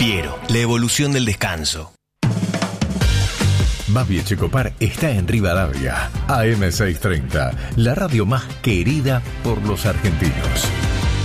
Piero, la evolución del descanso. Babi Echecopar está en Rivadavia, AM630, la radio más querida por los argentinos.